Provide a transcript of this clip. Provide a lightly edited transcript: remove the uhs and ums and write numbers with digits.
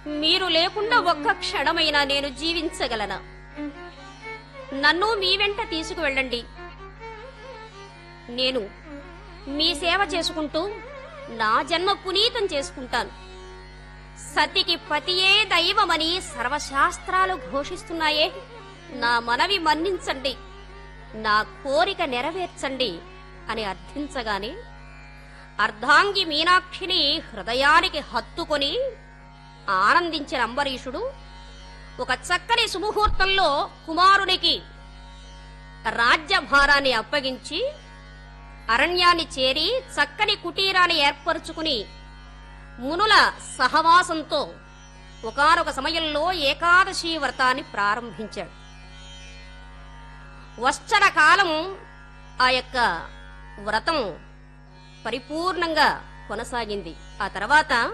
మీరు లేకుండా ఒక్క క్షణమైనా నేను జీవించగలనా? నన్ను మీ వెంట తీసుకువెళ్ళండి. నేను మీ సేవ చేసుకుంటూ నా జన్మ పునీతం చేసుకుంటాను. సతికి పతియే దైవమని సర్వశాస్త్రాలు ఘోషిస్తున్నాయే. నా మనవి మన్నించండి, నా కోరిక నెరవేర్చండి అని అర్థించగానే అర్ధాంగి మీనాక్షిని హృదయానికి హత్తుకొని ఆనందించిన అంబరీషుడు ఒక చక్కని సుముహూర్తంలో కుమారునికి రాజ్యభారాన్ని అప్పగించి అరణ్యాన్ని చేరి చక్కని కుటీరాన్ని ఏర్పరచుకుని మునుల సహవాసంతో ఒకానొక సమయంలో ఏకాదశి వ్రతాన్ని ప్రారంభించాడు. వశ్చర కాలం ఆ యొక్క వ్రతం పరిపూర్ణంగా కొనసాగింది. ఆ తర్వాత